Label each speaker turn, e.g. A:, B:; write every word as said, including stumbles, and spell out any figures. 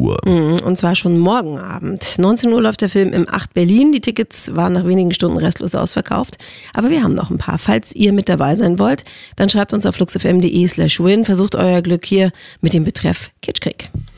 A: Uhr.
B: Und zwar schon morgen Abend. neunzehn Uhr läuft der Film im acht Berlin. Die Tickets waren nach wenigen Stunden restlos ausverkauft. Aber wir haben noch ein paar. Falls ihr mit dabei sein wollt, dann schreibt uns auf fluxfm.de slash win. Versucht euer Glück hier mit dem Betreff Kitschkrieg.